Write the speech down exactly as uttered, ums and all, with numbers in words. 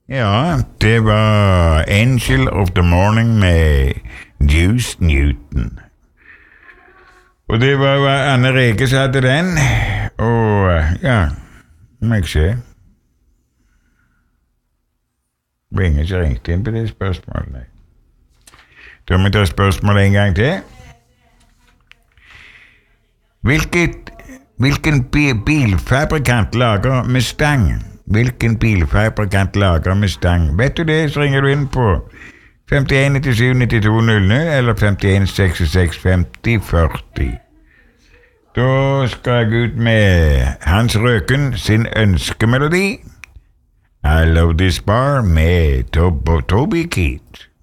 Ja, det var Angel of the Morning med Juice Newton. Og det var jo Anne Reke som hadde den, og ja, må jeg se. Det var ingen som ringte inn på det spørsmålet, nei. Da må vi ta spørsmålet en gang til. Hvilket, hvilken bilfabrikant lager Mustang? Hvilken bilfabrikant lager Mustang? Vet du det, så ringer du inn på femtien nittisju nittito null null eller femtien sekstiseks femti førti. Da skal jeg ut med Hans Røken sin ønskemelodi. I Love This Bar med Toby Keith.